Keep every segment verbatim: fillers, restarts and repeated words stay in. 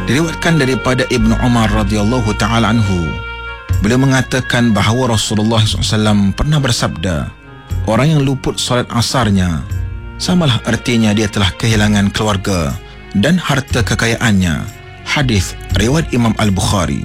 Diriwayatkan daripada Ibnu Umar radhiyallahu taala anhu, beliau mengatakan bahawa Rasulullah sallallahu alaihi wasallam pernah bersabda, orang yang luput solat asarnya samalah artinya dia telah kehilangan keluarga dan harta kekayaannya. Hadis riwayat Imam Al-Bukhari.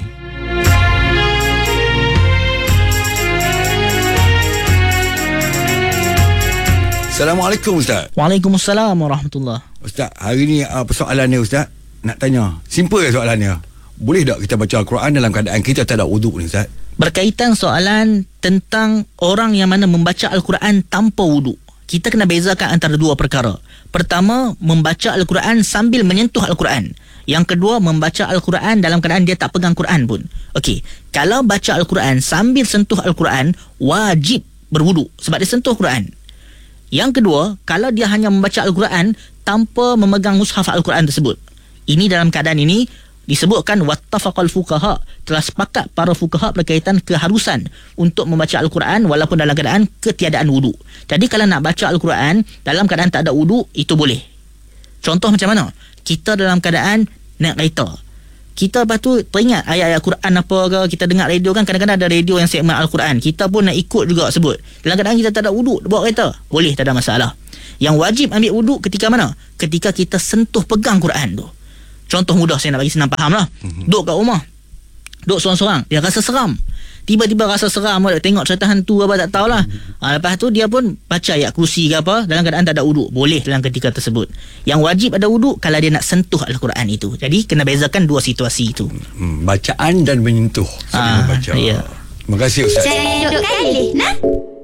Assalamualaikum Ustaz. Waalaikumsalam warahmatullahi. Ustaz, hari ni uh, persoalan ni Ustaz, nak tanya. Simple je soalannya. Boleh tak kita baca Al-Quran dalam keadaan kita tak ada wuduk ni Ustaz? Berkaitan soalan tentang orang yang mana membaca Al-Quran tanpa wuduk. Kita kena bezakan antara dua perkara. Pertama, membaca Al-Quran sambil menyentuh Al-Quran. Yang kedua, membaca Al-Quran dalam keadaan dia tak pegang Quran pun. Okey, kalau baca Al-Quran sambil sentuh Al-Quran, wajib berwuduk sebab dia sentuh Quran. Yang kedua, kalau dia hanya membaca Al-Quran tanpa memegang mushaf Al-Quran tersebut. Ini dalam keadaan ini disebutkan wattafaqal fuqaha, telah sepakat para fuqaha berkaitan keharusan untuk membaca Al-Quran walaupun dalam keadaan ketiadaan wuduk. Jadi kalau nak baca Al-Quran dalam keadaan tak ada wuduk, itu boleh. Contoh macam mana? Kita dalam keadaan naik kereta, kita lepas tu teringat ayat-ayat Quran apa ke, kita dengar radio kan, kadang-kadang ada radio yang segmen Al-Quran, kita pun nak ikut juga sebut. Dalam keadaan kita tak ada wuduk bawa kereta, boleh, tak ada masalah. Yang wajib ambil wuduk ketika mana? Ketika kita sentuh pegang Quran tu. Contoh mudah saya nak bagi senang faham lah. Duduk kat rumah, duduk seorang-seorang, dia rasa seram, tiba-tiba rasa seram, tengok cerita hantu apa tak tahulah. Ha, lepas tu dia pun baca ayat kursi ke apa dalam keadaan tak ada wuduk, boleh dalam ketika tersebut. Yang wajib ada wuduk kalau dia nak sentuh Al-Quran itu. Jadi kena bezakan dua situasi itu. Hmm, bacaan dan menyentuh. Ha, baca. ya. Terima kasih Ustaz. Saya kali nah.